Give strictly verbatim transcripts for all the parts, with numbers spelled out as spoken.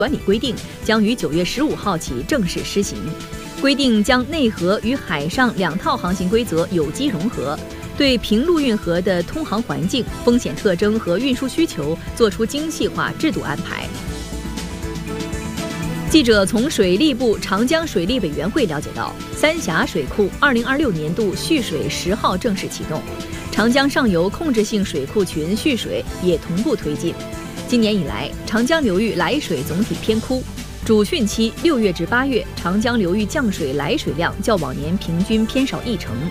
管理规定将于九月十五号起正式施行。规定将内河与海上两套航行规则有机融合，对平陆运河的通航环境、风险特征和运输需求作出精细化制度安排。记者从水利部长江水利委员会了解到，三峡水库二零二六年度蓄水十号正式启动，长江上游控制性水库群蓄水也同步推进。今年以来，长江流域来水总体偏枯，主汛期六月至八月，长江流域降水来水量较往年平均偏少一成。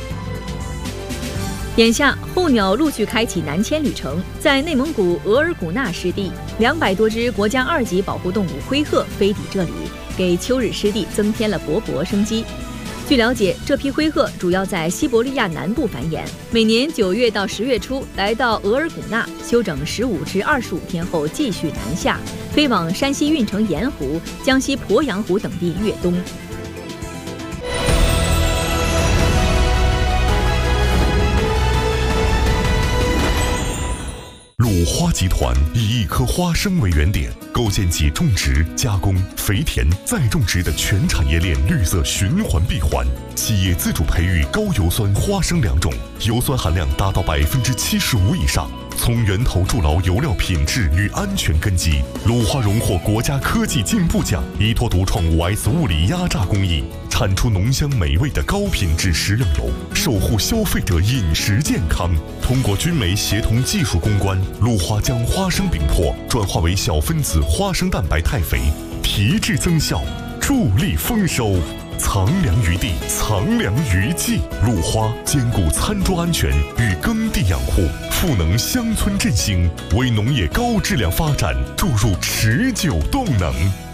眼下，候鸟陆续开启南迁旅程，在内蒙古额尔古纳湿地，两百多只国家二级保护动物灰鹤飞抵这里，给秋日湿地增添了勃勃生机。据了解，这批灰鹤主要在西伯利亚南部繁衍，每年九月到十月初来到额尔古纳休整十五至二十五天后，继续南下，飞往山西运城盐湖、江西鄱阳湖等地越冬。 鲁花集团以一颗花生为原点，构建起种植、加工、肥田、再种植的全产业链绿色循环闭环。企业自主培育高油酸花生良种，油酸含量达到百分之七十五以上。从源头筑牢油料品质与安全根基，鲁花荣获国家科技进步奖，依托独创 五 S 物理压榨工艺，产出浓香美味的高品质食用油，守护消费者饮食健康。通过军媒协同技术攻关，鲁花将花生饼粕转化为小分子花生蛋白肽肥，提质增效，助力丰收。藏粮于地，藏粮于技。鲁花兼顾餐桌安全与耕地养护，赋能乡村振兴，为农业高质量发展注入持久动能。